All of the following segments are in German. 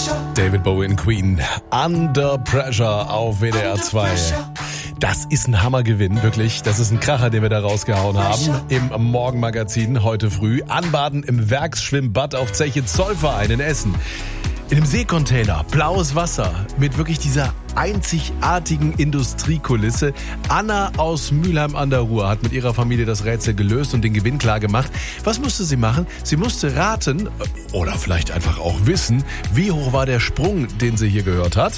David Bowie und Queen. Under Pressure auf WDR 2. Das ist ein Hammergewinn, wirklich. Das ist ein Kracher, den wir da rausgehauen haben. Im Morgenmagazin heute früh. Anbaden im Werksschwimmbad auf Zeche Zollverein in Essen. In einem Seekontainer, blaues Wasser, mit wirklich dieser einzigartigen Industriekulisse. Anna aus Mülheim an der Ruhr hat mit ihrer Familie das Rätsel gelöst und den Gewinn klar gemacht. Was musste sie machen? Sie musste raten, oder vielleicht einfach auch wissen, wie hoch war der Sprung, den sie hier gehört hat?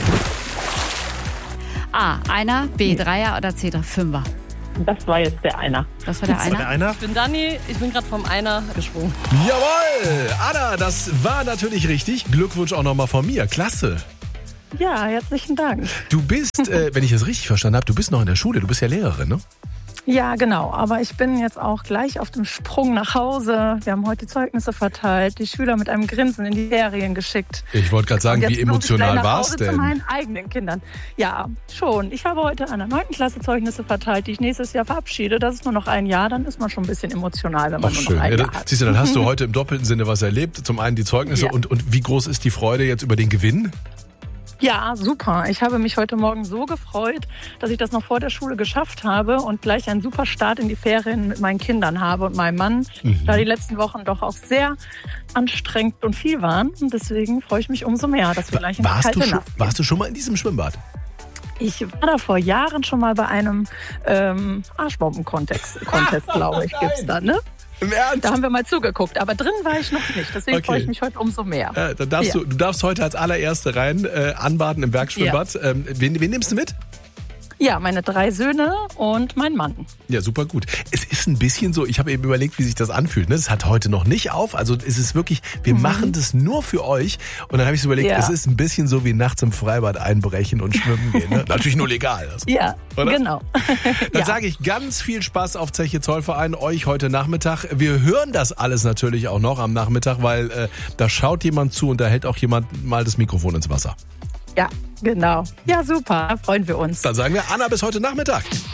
A, Einer, B, Dreier oder C, Fünfer? Das war jetzt der Einer. Das war der Einer? Ich bin Dani, ich bin gerade vom Einer gesprungen. Jawohl! Anna, das war natürlich richtig. Glückwunsch auch nochmal von mir. Klasse. Ja, herzlichen Dank. Du bist, wenn ich das richtig verstanden habe, du bist noch in der Schule. Du bist ja Lehrerin, ne? Ja, genau. Aber ich bin jetzt auch gleich auf dem Sprung nach Hause. Wir haben heute Zeugnisse verteilt, die Schüler mit einem Grinsen in die Ferien geschickt. Ich wollte gerade sagen, wie emotional war es denn? Zu meinen eigenen Kindern. Ja, schon. Ich habe heute an der 9. Klasse Zeugnisse verteilt, die ich nächstes Jahr verabschiede. Das ist nur noch ein Jahr, dann ist man schon ein bisschen emotional, wenn man nur noch ein Jahr hat. Siehst du, dann hast du heute im doppelten Sinne was erlebt. Zum einen die Zeugnisse und wie groß ist die Freude jetzt über den Gewinn? Ja, super. Ich habe mich heute Morgen so gefreut, dass ich das noch vor der Schule geschafft habe und gleich einen super Start in die Ferien mit meinen Kindern habe und meinem Mann, da die letzten Wochen doch auch sehr anstrengend und viel waren. Und deswegen freue ich mich umso mehr, dass wir gleich in die kalte Nacht gehen. Warst du schon mal in diesem Schwimmbad? Ich war da vor Jahren schon mal bei einem Arschbomben-Contest, glaube ich, gibt's da, ne? Im Ernst? Da haben wir mal zugeguckt, aber drin war ich noch nicht. Deswegen freue ich mich heute umso mehr. Dann darfst du darfst heute als allererste rein anbaden im Werksschwimmbad. Ja. Wen nimmst du mit? Ja, meine 3 Söhne und mein Mann. Ja, super gut. Es ist ein bisschen so, ich habe eben überlegt, wie sich das anfühlt. Ne? Das hat heute noch nicht auf. Also es ist wirklich, wir machen das nur für euch. Und dann habe ich so überlegt, es ist ein bisschen so wie nachts im Freibad einbrechen und schwimmen gehen. Ne? Natürlich nur legal. Also, ja, oder? Genau. Dann sage ich ganz viel Spaß auf Zeche Zollverein, euch heute Nachmittag. Wir hören das alles natürlich auch noch am Nachmittag, weil da schaut jemand zu und da hält auch jemand mal das Mikrofon ins Wasser. Ja, genau. Ja, super. Da freuen wir uns. Dann sagen wir Anna bis heute Nachmittag.